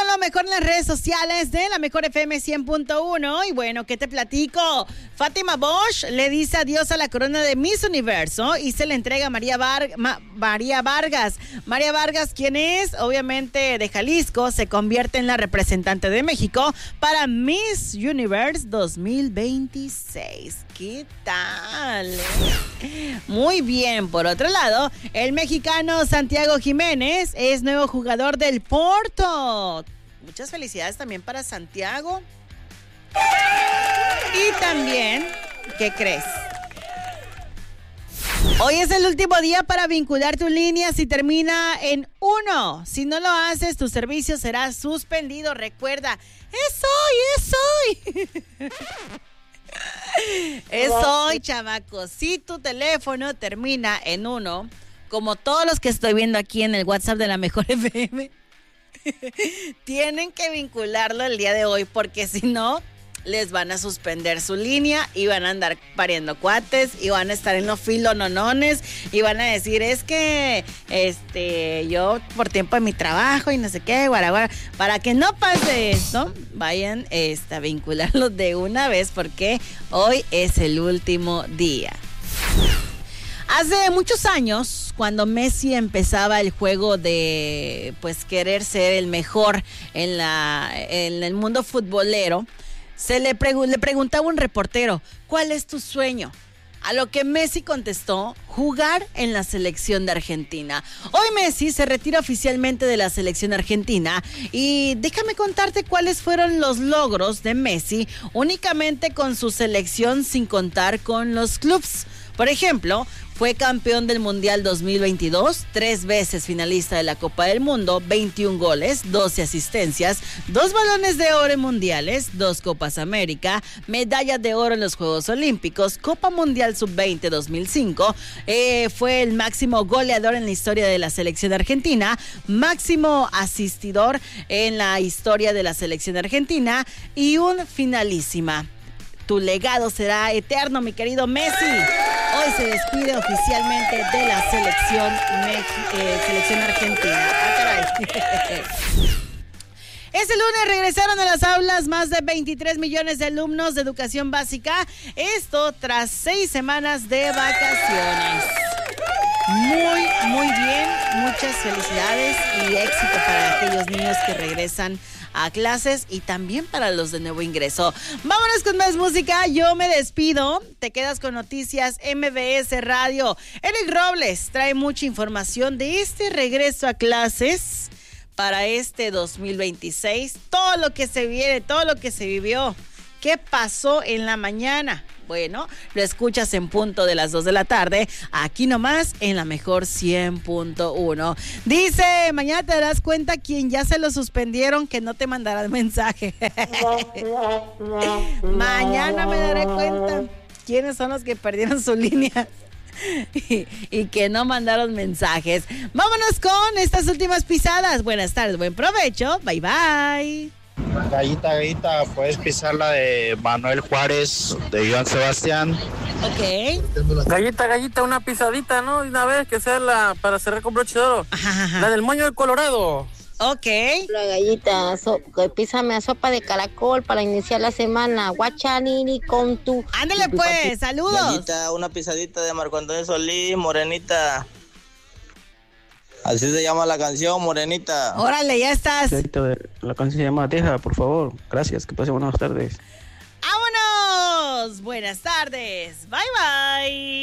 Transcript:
lo mejor en las redes sociales de la Mejor FM 100.1. Y bueno, ¿qué te platico? Fátima Bosch le dice adiós a la corona de Miss Universo y se le entrega a María Vargas. María Vargas, quien es obviamente de Jalisco, se convierte en la representante de México para Miss Universe 2026. ¿Qué tal? Muy bien. Por otro lado, el mexicano Santiago Jiménez es nuevo jugador del Porto. Muchas felicidades también para Santiago. Y también, ¿qué crees? Hoy es el último día para vincular tu línea si termina en 1. Si no lo haces, tu servicio será suspendido. Recuerda, es hoy. Es hoy, chamacos. Si tu teléfono termina en 1, como todos los que estoy viendo aquí en el WhatsApp de la Mejor FM, tienen que vincularlo el día de hoy, porque si no, les van a suspender su línea y van a andar pariendo cuates y van a estar en los filononones y van a decir, es que yo por tiempo de mi trabajo y no sé qué, guaraguara. Para que no pase esto, vayan a vincularlos de una vez, porque hoy es el último día. Hace muchos años, cuando Messi empezaba el juego de querer ser el mejor en el mundo futbolero, le preguntaba un reportero, ¿cuál es tu sueño? A lo que Messi contestó, jugar en la selección de Argentina. Hoy Messi se retira oficialmente de la selección argentina y déjame contarte cuáles fueron los logros de Messi únicamente con su selección, sin contar con los clubes. Por ejemplo, fue campeón del Mundial 2022, 3 veces finalista de la Copa del Mundo, 21 goles, 12 asistencias, 2 balones de oro en mundiales, 2 Copas América, medalla de oro en los Juegos Olímpicos, Copa Mundial Sub-20 2005, fue el máximo goleador en la historia de la selección argentina, máximo asistidor en la historia de la selección argentina y un finalísima. Tu legado será eterno, mi querido Messi. Hoy se despide oficialmente de la selección argentina. Ah, caray. Este lunes regresaron a las aulas más de 23 millones de alumnos de educación básica. Esto tras 6 semanas de vacaciones. Muy, muy bien. Muchas felicidades y éxito para aquellos niños que regresan a clases y también para los de nuevo ingreso. Vámonos con más música. Yo me despido. Te quedas con Noticias MBS Radio. Eric Robles trae mucha información de este regreso a clases para este 2026. Todo lo que se viene, todo lo que se vivió. ¿Qué pasó en la mañana? Bueno, lo escuchas en punto de las 2 de la tarde, aquí nomás en la Mejor 100.1. Dice, mañana te darás cuenta quien ya se lo suspendieron que no te mandará el mensaje. Mañana me daré cuenta quiénes son los que perdieron su línea y que no mandaron mensajes. Vámonos con estas últimas pisadas. Buenas tardes, buen provecho, bye bye. Gallita, puedes pisar la de Manuel Juárez, de Joan Sebastián. Ok. Gallita, una pisadita, ¿no? De una vez, que sea para cerrar con broche de oro. Ajá. La del moño del Colorado. Ok. La Gallita, písame a sopa de caracol para iniciar la semana. Guachanini con tu... Ándale pues, saludos. Gallita, una pisadita de Marco Antonio Solís, Morenita. Así se llama la canción, Morenita. Órale, ya estás. La canción se llama Deja, por favor. Gracias, que pasen buenas tardes. ¡Vámonos! Buenas tardes. Bye, bye.